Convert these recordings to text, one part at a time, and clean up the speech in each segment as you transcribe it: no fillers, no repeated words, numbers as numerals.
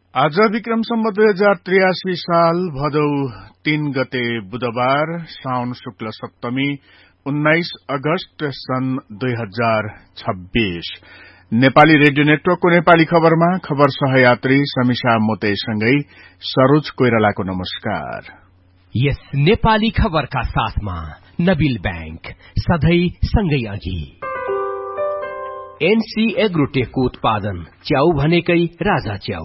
आज विक्रम सम्वत 2083 साल भदौ 3 गते बुधबार साउन शुक्ल सप्तमी 19 अगस्त सन् 2026 नेपाली रेडियो नेटवर्कको नेपाली खबरमा खबर सहयात्री समीक्षा मोतेसँगै सरोज कोइरालाको नमस्कार। यस नेपाली खबरका साथमा नबिल बैंक सधैं सँगै अघि। एनसी एग्रोटेकको उत्पादन च्याउ भनेकै राजा च्याउ।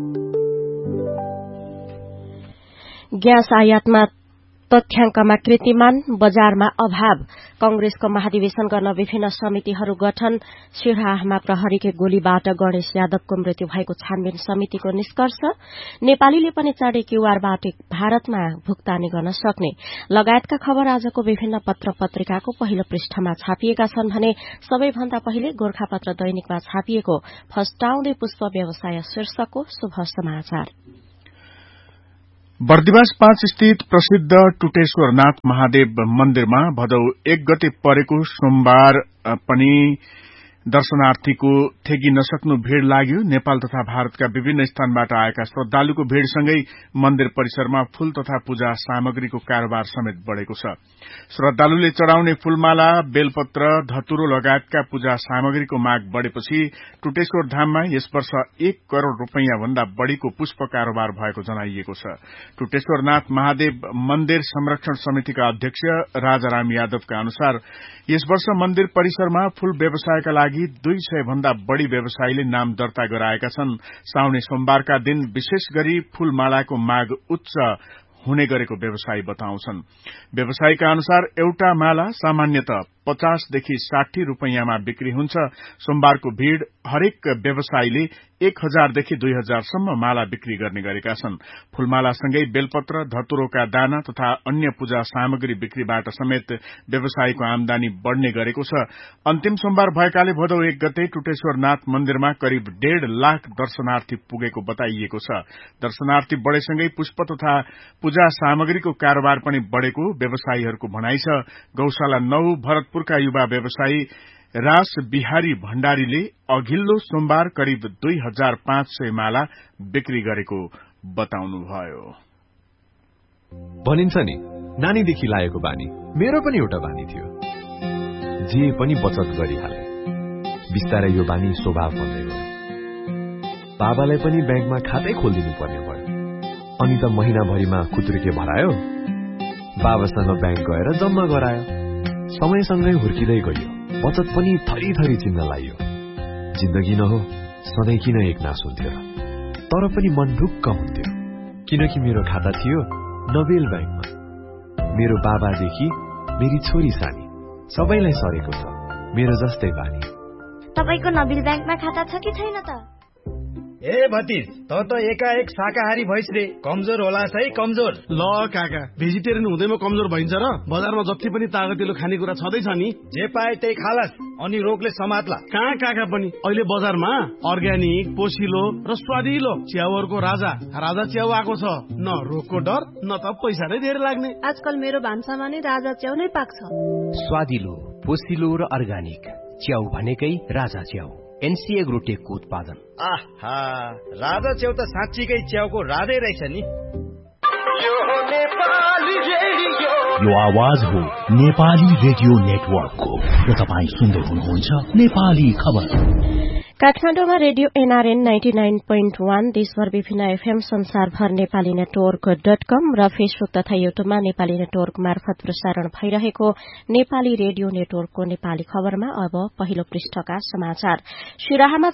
ग्यास आयातमा तथ्याङ्कमा कीर्तिमान, बजारमा अभाव। कांग्रेसको महाधिवेशन गर्न विभिन्न समितिहरू गठन। सिराहामा प्रहरीकै गोलीबाट गणेश यादवको मृत्यु भएको छानबिन समितिको निष्कर्ष। नेपालीले पनि चाँडै क्यूआरबाट भारतमा भुक्तानी गर्न सक्ने लगायतका खबर आजको विभिन्न पत्र पत्रिकाको पहिलो पृष्ठमा छापिएका छन् भने सबैभन्दा पहिले गोरखापत्र दैनिकमा छापिएको फस्टाउँदै पुष्प व्यवसाय शीर्षकको शुभ समाचार। बर्दिवास 5 स्थित प्रसिद्ध टुटेश्वरनाथ महादेव मन्दिरमा भदौ 1 गते परेको सोमबार पनि दर्शनार्थीको ठेगी नसक्नु भीड़ लाग्यो। नेपाल तथा भारतका विभिन्न स्थानबाट आएका श्रद्धालुको भीड़सँगै मन्दिर परिसरमा फूल तथा पूजा सामग्रीको कारोबार समेत बढ़ेको छ। श्रद्धालुले चढ़ाउने फूलमाला, बेलपत्र, धतुरो लगायतका पूजा सामग्रीको माग बढ़ेपछि टुटेश्वर धाममा यस वर्ष 1 करोड़ रूपैयाँ भन्दा बढ़ीको पुष्प कारोबार भएको जनाइएको छ। टुटेश्वरनाथ महादेव मन्दिर संरक्षण समितिका अध्यक्ष राजाराम यादवका अनुसार यस वर्ष मन्दिर परिसरमा फूल व्यवसायका लागि 200 भन्दा बढ़ी व्यवसायीले नाम दर्ता गराएका छन्। साउने सोमबारका दिन विशेष गरी फूलमालाको माग उच्च हुने गरेको व्यवसायी बताउँछन्। व्यवसायीका अनुसार एउटा माला सामान्यतः 50 देखि 60 रूपैयाँमा बिक्री हुन्छ। सोमबारको भीड़ हरेक व्यवसायीले 1000 देखि 2000 सम्म माला बिक्री गर्ने गरेका छन्। फूलमालासँगै बेलपत्र, धतुरोका दाना तथा अन्य पूजा सामग्री बिक्रीबाट समेत व्यवसायीको आमदानी बढ़ने गरेको छ। अन्तिम सोमबार भएकाले भदौ 1 गते टुटेश्वरनाथ मन्दिरमा करिब 1.5 लाख दर्शनार्थी पुगेको बताइएको छ। दर्शनार्थी बढ़ेसँगै पुष्प तथा पूजा सामग्रीको कारोबार पनि बढ़ेको व्यवसायीहरूको भनाइ छ। गौशाला 9 भरतपुरका युवा व्यवसायी रास बिहारी भण्डारीले अघिल्लो सोमबार करिब 2500 माला बिक्री गरेको बताउनुभयो। भनिन्छ नि, नानीदेखि लागेको बानी मेरो पनि एउटा बानी थियो। जे पनि बचत गरिहाले। बिस्तारै यो बानी स्वभाव बन्दै गयो। बाबालाई पनि ब्याङ्कमा खातै खोलिदिनु पर्ने भयो। अनि त महिनाभरिमा खुत्रुके भरायो। बाबासँग ब्याङ्क गएर जम्मा गरायो। समयसँगै हुर्किँदै गयो। बचत पनि थरी थरी चिन्न लाग्यो। जिन्दगी न हो, सधैँ किन एक नास हुन्थ्यो र? तर पनि मन ढुक्क हुन्थ्यो, किनकि मेरो खाता थियो नबेल ब्याङ्कमा। मेरो बाबादेखि मेरी छोरी सानी सबैलाई सरेको छ मेरो जस्तै बानी। तपाईको नबेल ब्याङ्कमा खाता छ कि छैन त? ए भतिज, त एकाएक शाकाहारी भइस रे। कमजोर होला है, कमजोर। ल काका, भेजिटेरियन हुँदैमा कमजोर भइन्छ र? बजारमा जति पनि तागतिलो खानेकुरा छँदैछ नि, जे पाए त्यही खालास, अनि रोगले समात्ला। कहाँ काका पनि अहिले बजारमा अर्ग्यानिक, पोसिलो र स्वादिलो च्याउहरूको राजा च्याउ आएको छ। न रोगको डर, न त पैसा नै धेरै लाग्ने। आजकल मेरो भान्सामा नै राजा च्याउ नै पाक्छ। स्वादिलो, पोसिलो र अर्ग्यानिक च्याउ भनेकै राजा च्याउ। एनसी एग्रोटेकको उत्पादन। आहा, राजा च्याउ त साँच्चीकै च्याउको राधै रहेछ नि। यो आवाज हो नेपाली रेडियो नेटवर्कको र तपाईँ सुन्दै हुनुहुन्छ नेपाली खबर। काठमाडौँमा रेडियो एनआरएन 99.1, देशभर विभिन्न एफएम, संसारभर नेपाली नेटवर्क .com र फेसबुक तथा युट्युबमा नेपाली नेटवर्क मार्फत प्रसारण भइरहेको नेपाली रेडियो नेटवर्कको नेपाली खबरमा अब पहिलो पृष्ठका समाचार। सिराहामा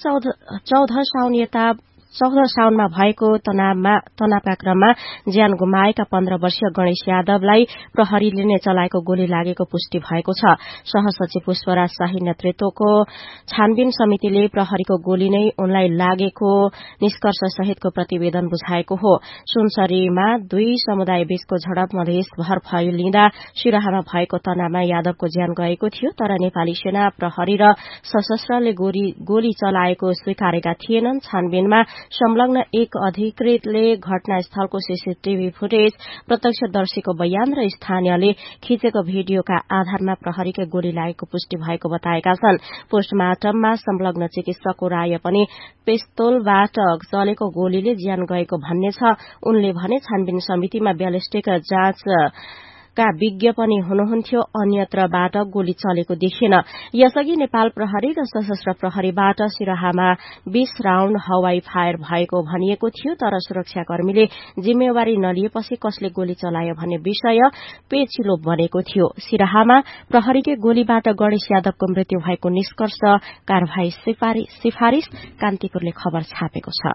14 साउनमा भएको तनावका क्रममा ज्यान गुमाएका 15 वर्षीय गणेश यादवलाई प्रहरीले नै चलाएको गोली लागेको पुष्टि भएको छ। सहसचिव पुष्पराज शाही नेतृत्वको छानबिन समितिले प्रहरीको गोली नै उनलाई लागेको निष्कर्ष सहितको प्रतिवेदन बुझाएको हो। सुनसरीमा 2 समुदाय बीचको झडप मधेसभर फैलिँदा सिराहामा भएको तनावमा यादवको ज्यान गएको थियो, तर नेपाली सेना, प्रहरी र सशस्त्रले गोली चलाएको स्वीकारेका थिएनन्। छानबिनमा संलग्न एक अधिकृतले घटनास्थलको सीसीटीभी फुटेज, प्रत्यक्षदर्शीको बयान र स्थानीयले खिचेको भिडियोका आधारमा प्रहरीले गोली लागेको पुष्टि भएको बताएका छन्। पोस्टमार्टममा संलग्न चिकित्सकको राय पनि पिस्तोलबाट चलेको गोलीले ज्यान गएको भन्ने छ। उनले भने छानबिन समितिमा ब्यालिस्टिक जाँचका विज्ञ पनि हुनुहुन्थ्यो, अन्यत्रबाट गोली चलेको देखिएन। यसअघि नेपाल प्रहरी र सशस्त्र प्रहरीबाट सिराहामा 20 राउण्ड हवाई फायर भएको भनिएको थियो, तर सुरक्षाकर्मीले जिम्मेवारी नलिएपछि कसले गोली चलायो भन्ने विषय पेचिलो बनेको थियो। सिराहामा प्रहरीले गोलीबाट गणेश यादवको मृत्यु भएको निष्कर्ष कारवाही सिफारिश कान्तिपुरले खबर छापेको छ।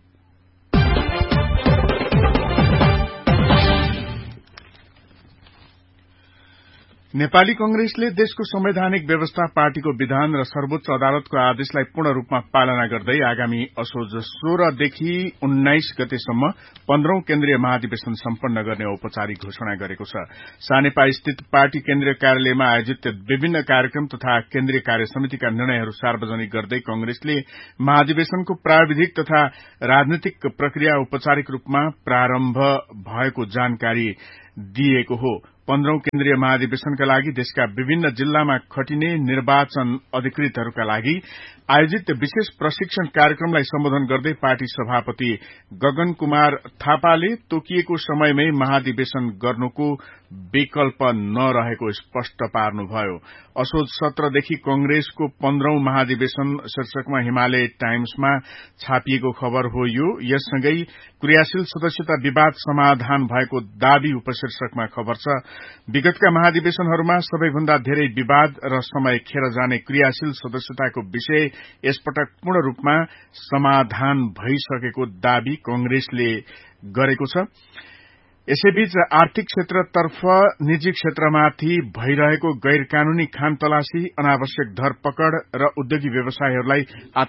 नेपाली कंग्रेसले देशको संवैधानिक व्यवस्था, पार्टीको विधान र सर्वोच्च अदालतको आदेशलाई पूर्ण रूपमा पालना गर्दै आगामी असोज 16 देखि 19 गतेसम्म 15औं केन्द्रीय महाधिवेशन सम्पन्न गर्ने औपचारिक घोषणा गरेको छ। सानेपा स्थित पार्टी केन्द्रीय कार्यालयमा आयोजित विभिन्न कार्यक्रम तथा केन्द्रीय कार्य समितिका निर्णयहरू सार्वजनिक गर्दै कंग्रेसले महाधिवेशनको प्राविधिक तथा राजनीतिक प्रक्रिया औपचारिक रूपमा प्रारम्भ भएको जानकारी दिएको हो। 15औं केन्द्रीय महाधिवेशनका लागि देशका विभिन्न जिल्लामा खटिने निर्वाचन अधिकृतहरूका लागि आयोजित विशेष प्रशिक्षण कार्यक्रमलाई सम्बोधन गर्दै पार्टी सभापति गगन कुमार थापाले तोकिएको समयमै महाधिवेशन गर्नुको विकल्प नरहेको स्पष्ट पार्नुभयो। असोज 17 देखि कंग्रेसको 15औं महाधिवेशन शीर्षकमा हिमालय टाइम्समा छापिएको खबर हो यो। यससँगै क्रियाशील सदस्यता विवाद समाधान भएको दावी उपशीर्षकमा खबर छ। विगतका महाधिवेशनहरूमा सबैभन्दा धेरै विवाद र समय खेर जाने क्रियाशील सदस्यताको विषय यसपटक पूर्ण रूपमा समाधान भइसकेको दावी कंग्रेसले गरेको छ। यसैबीच आर्थिक क्षेत्रतर्फ निजी क्षेत्रमाथि भइरहेको गैर कानूनी खान तलासी, अनावश्यक धरपकड़ र उद्योगी व्यवसायीहरूलाई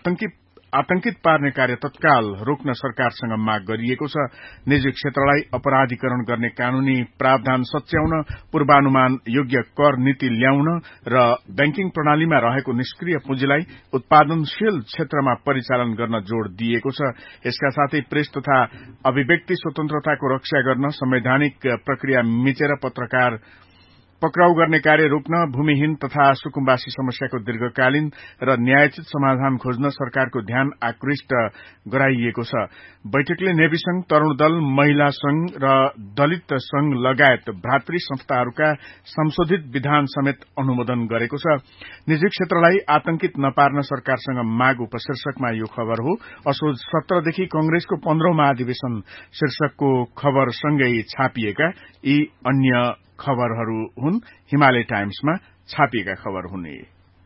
आतंकित पार्ने कार्य तत्काल रोक्न सरकारसँग माग गरिएको छ। निजी क्षेत्रलाई अपराधीकरण गर्ने कानूनी प्रावधान सच्याउन, पूर्वानुमान योग्य कर नीति ल्याउन र बैंकिङ प्रणालीमा रहेको निष्क्रिय पुँजीलाई उत्पादनशील क्षेत्रमा परिचालन गर्न जोड़ दिएको छ। यसका साथै प्रेस तथा अभिव्यक्ति स्वतन्त्रताको रक्षा गर्न, संवैधानिक प्रक्रिया मिचेर पत्रकार पक्राउ गर्ने कार्य रोक्न, भूमिहीन तथा सुकुम्बासी समस्याको दीर्घकालीन र न्यायोचित समाधान खोज्न सरकारको ध्यान आकृष्ट गराइएको छ। बैठकले नेवी संघ, तरूण दल, महिला संघ र दलित संघ लगायत भ्रातृ संस्थाहरूका संशोधित विधान समेत अनुमोदन गरेको छ। निजी क्षेत्रलाई आतंकित नपार्न सरकारसँग माग उपशीर्षकमा यो खबर हो। असोज 17 देखि कंग्रेसको 15औं महाधिवेशन शीर्षकको खबरसँगै छापिएका यी अन्य खबरहरू हुन्। हिमालय टाइम्समा छापिएका खबर हुने।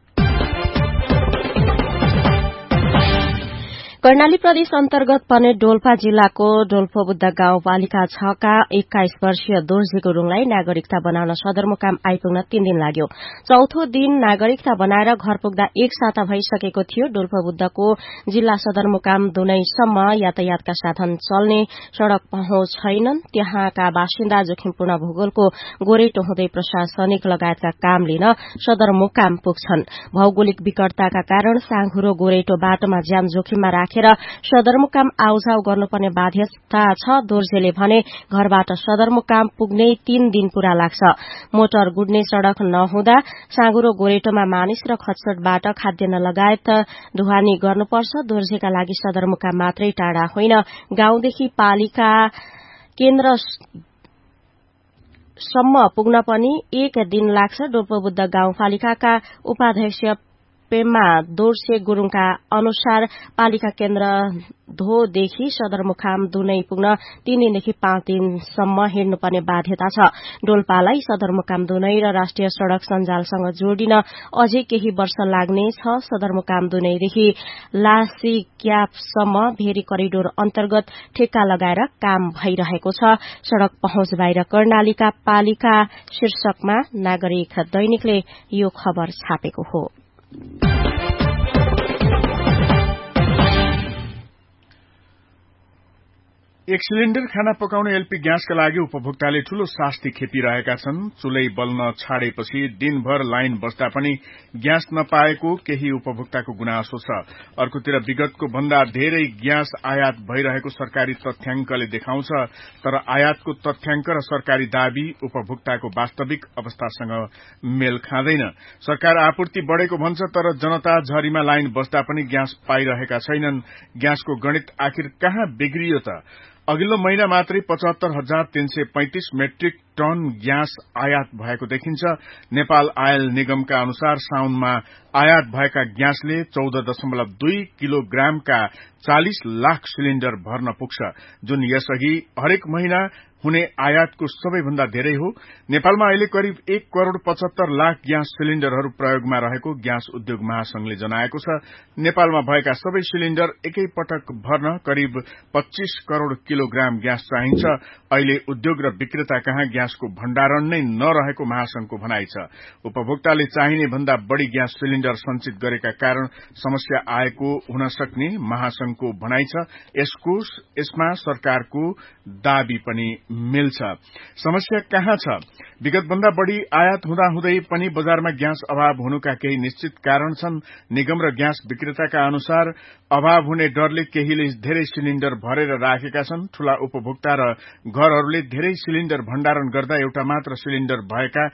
कर्णाली प्रदेश अन्तर्गत पर्ने डोल्पा जिल्लाको डोल्पबुद्ध गाउँपालिका 6 का 21 वर्षीय दोर्जे गुरूङलाई नागरिकता बनाउन सदरमुकाम आइपुग्न 3 दिन लाग्यो। चौथो दिन नागरिकता बनाएर घर पुग्दा 1 साता भइसकेको थियो। डोल्पबुद्धको जिल्ला सदरमुकाम दुनैसम्म यातायातका साधन चल्ने सड़क पहुँच छैनन्। त्यहाँका बासिन्दा जोखिमपूर्ण भूगोलको गोरेटो हुँदै प्रशासनिक लगायतका काम लिन सदरमुकाम पुग्छन्। भौगोलिक विकटताका कारण साँघुरो गोरेटो बाटोमा ज्यान जोखिममा राखेर सदरमुकाम आउजाउ गर्नुपर्ने बाध्यता छ। दोर्जेले भने घरबाट सदरमुकाम पुग्ने 3 दिन पूरा लाग्छ। मोटर गुड्ने सड़क नहुँदा साँगुरो गोरेटोमा मानिस र खटसटबाट खाद्यान्न लगायत ढुवानी गर्नुपर्छ। दोर्जेका लागि सदरमुकाम मात्रै टाढा होइन, गाउँदेखि पालिका केन्द्र सम्म पुग्न पनि 1 दिन लाग्छ। डोल्पबुद्ध गाउँपालिकाका उपाध्यक्ष पेम्मा दोर्से गुरूङका अनुसार पालिका केन्द्र धोदेखि सदरमुकाम दुनै पुग्न 3 दिनदेखि 5 दिनसम्म हिँड्नुपर्ने बाध्यता छ। डोल्पालाई सदरमुकाम दुनै र राष्ट्रिय सड़क सञ्जालसँग जोडिन अझै केही वर्ष लाग्ने छ। सदरमुकाम दुनैदेखि लासीक्यापसम्म भेरी करिडोर अन्तर्गत ठेक्का लगाएर काम भइरहेको छ। सड़क पहुँच बाहिर कर्णालीका पालिका शीर्षकमा नागरिक दैनिकले यो खबर छापेको हो। एक सिलिण्डर खाना पकाउने एलपी ग्यासका लागि उपभोक्ताले ठूलो शास्ति खेपिरहेका छन्। चुलै बल्न छाडेपछि दिनभर लाइन बस्दा पनि ग्यास नपाएको केही उपभोक्ताको गुनासो छ। अर्कोतिर विगतको भन्दा धेरै ग्यास आयात भइरहेको सरकारी तथ्याङ्कले देखाउँछ, तर आयातको तथ्याङ्क र सरकारी दावी उपभोक्ताको वास्तविक अवस्थासँग मेल खाँदैन। सरकार आपूर्ति बढ़ेको भन्छ, तर जनता झरीमा लाइन बस्दा पनि ग्यास पाइरहेका छैनन्। ग्यासको गणित आखिर कहाँ बिग्रियो त? अघिल्लो महिना मात्रै 75,335 मेट्रिक टन ग्यास आयात भएको देखिन्छ। नेपाल आयल निगमका अनुसार साउनमा आयात भएका ग्यासले 14.2 किलोग्रामका 40 लाख सिलिण्डर भर्न पुग्छ, जुन यसअघि हरेक महिना हुने आयातको सबैभन्दा धेरै हो। नेपालमा अहिले करिब 1 करोड़ 75 लाख ग्यास सिलिण्डरहरू प्रयोगमा रहेको ग्यास उद्योग महासंघले जनाएको छ। नेपालमा भएका सबै सिलिण्डर एकै पटक भर्न करिब 25 करोड़ किलोग्राम ग्यास चाहिन्छ। अहिले उद्योग र विक्रेता कहाँ ग्यासको भण्डारण नै नरहेको महासंघको भनाइ छ। उपभोक्ताले चाहिने भन्दा बढ़ी ग्यास सिलिण्डर संचित गरेका कारण समस्या आएको हुन सक्ने महासंघको भनाइ छ। यसमा सरकारको दावी पनि मिल्छ। समस्या कहाँ छ? विगत भन्दा बढ़ी आयात हुँदाहुँदै पनि बजारमा ग्यास अभाव हुनुका केही निश्चित कारण छन्। निगम र ग्यास विक्रेताका अनुसार अभाव हुने डरले केहीले धेरै सिलिण्डर भरेर राखेका छन्। ठूला उपभोक्ता र घरहरूले धेरै सिलिण्डर भण्डारण गर्दा एउटा मात्र सिलिण्डर भएका